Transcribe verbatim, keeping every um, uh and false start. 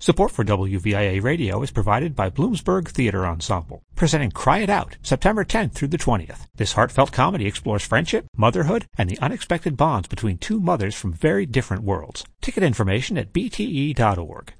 Support for W V I A Radio is provided by Bloomsburg Theater Ensemble, presenting Cry It Out, September tenth through the twentieth. This heartfelt comedy explores friendship, motherhood, and the unexpected bonds between two mothers from very different worlds. Ticket information at b t e dot org.